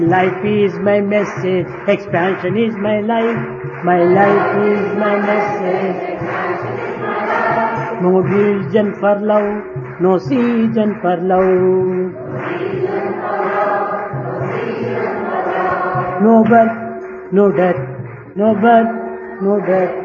Life is my message, expansion is my life. My life is my message. No religion for love, no season for love. No birth, no death, no birth, no death.